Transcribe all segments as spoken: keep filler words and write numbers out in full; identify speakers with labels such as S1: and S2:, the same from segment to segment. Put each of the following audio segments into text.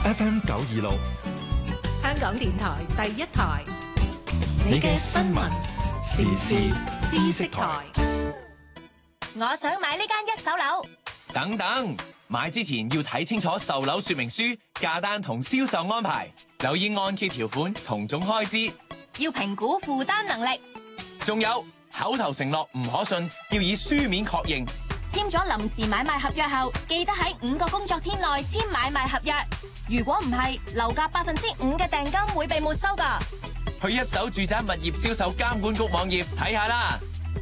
S1: F M 九二六，
S2: 香港電台第一台，
S1: 你嘅新聞時事知識台。
S3: 我想買呢間一手樓。
S4: 等等，買之前要睇清楚售樓說明書、價單同銷售安排，留意按揭條款同總開支，
S3: 要評估負擔能力。
S4: 仲有口頭承諾唔可信，要以書面確認。
S3: 簽咗臨時買賣合約後，記得喺五個工作天內簽買賣合約。如果唔係，樓價百分之五嘅訂金會被沒收㗎。
S4: 去一手住宅物業銷售監管局網頁睇下啦。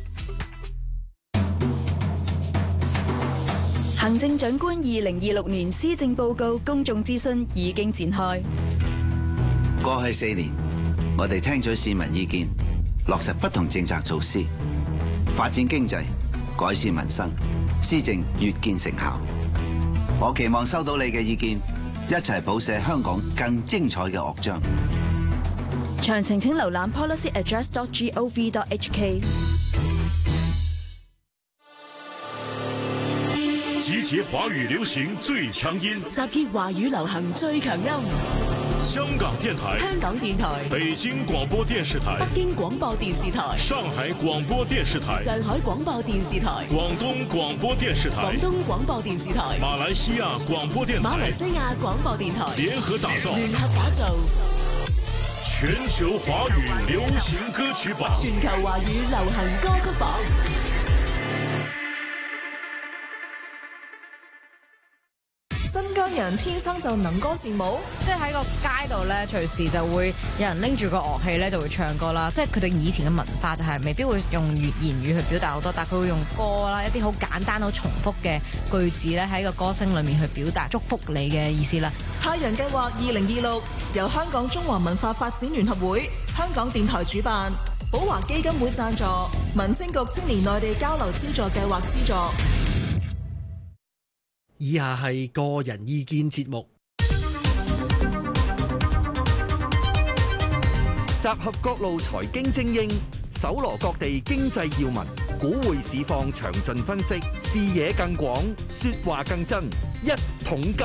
S5: 行政長官二零二六年施政報告公眾諮詢已經展開。
S6: 過去四年，我哋聽取市民意見，落實不同政策措施，發展經濟，改善民生，施政越見成效。我期望收到你嘅意見，一齊譜寫香港更精彩嘅樂章。
S5: 詳情請瀏覽 policy address dot gov dot h k。
S7: 集結華語流行最強音，
S8: 集結華語流行最強音。
S7: 香港電台、
S8: 香港電台、
S7: 北京廣播電視台、
S8: 北京廣播電視台、
S7: 上海廣播電視台、
S8: 上海廣播電視台、
S7: 廣東廣播電視台、
S8: 廣東廣播電視台、
S7: 馬來西亞廣播電台、
S8: 馬來西亞廣播電台
S7: 聯合打造，
S8: 聯合打造
S7: 全球華語流行歌曲榜，
S8: 全球華語流行歌曲榜。
S9: 新疆人天生就能歌善舞，
S2: 即係喺個街度咧，隨時就會有人拎住個樂器咧，就會唱歌啦。即係佢哋以前嘅文化就係未必會用語言語去表達好多，但係佢會用歌啦，一啲好簡單、好重複嘅句子咧，喺個歌聲裏面去表達祝福你嘅意思啦。
S9: 太陽計劃二零二六由香港中華文化發展聯合會、香港電台主辦，寶華基金會贊助，民政局青年內地交流資助計劃資助。
S10: 以下係個人意見節目，集合各路財經精英，搜羅各地經濟要聞，股匯市況詳盡分析，視野更廣，說話更真，一桶金。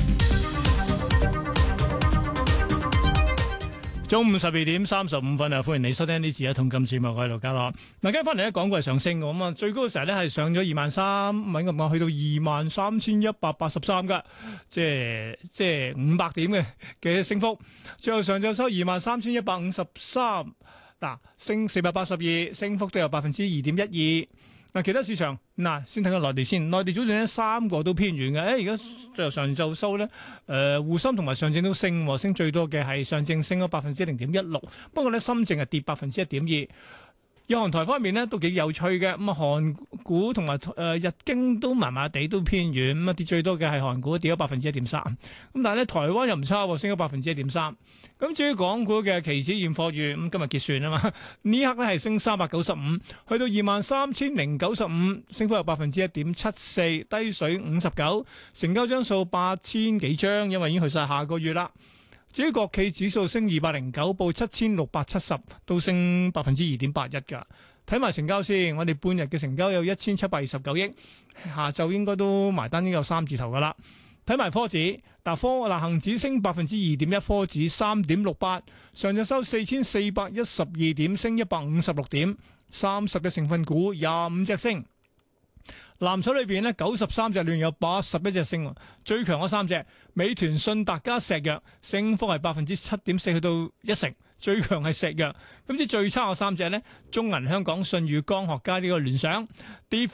S11: 中午十二點三十五分啊！歡迎你收聽呢次一桶金節目，我係盧家樂。嗱，跟翻嚟咧，港股係上升嘅，咁啊，最高嘅時候咧係上咗二萬三，穩咁講去到二萬三千一百八十三噶，即係即係五百點嘅嘅升幅。最後上晝收二萬三千一百五十三，嗱，升四百八十二，升幅都有百分之二點一二。嗱，其他市場嗱，先睇下內地先。內地早段咧三個都偏軟嘅，誒而家最後上晝收咧，誒、呃、滬深同埋上證都升，升最多嘅係上證升咗百分之零點一六，不過咧深證係跌百分之一點二。日韓台方面咧都幾有趣嘅，咁啊韓股同埋誒日經都麻麻地都偏軟，咁啊跌最多嘅係韓股跌咗百分之一點三，咁但係咧台灣又唔差喎，升咗百分之一點三。咁至於港股嘅期指現貨月，咁今日結算啊嘛，呢刻咧係升三百九十五，去到二萬三千零九十五，升幅有百分之一點七四，低水五十九，成交張數八千幾張，因為已經去晒下個月啦。至於國企指數升二百零九，報七千六百七十，都升百分之二點八一㗎。睇埋成交先，我哋半日嘅成交有一千七百二十九億，下晝應該都埋單已經有三字頭㗎啦。睇埋科指，嗱科嗱恆指升百分之二點一，科指三點六八，上晝收四千四百一十二點，升一百五十六點，三十隻成分股廿五隻升。藍籌裏邊咧，九十三隻裏面有八十一隻升，最強嗰三隻，美團、信達加石藥，升幅係百分之七點四，去到一成，最強係石藥。咁至最差嗰三隻咧，中銀香港、舜宇光學加呢個聯想，跌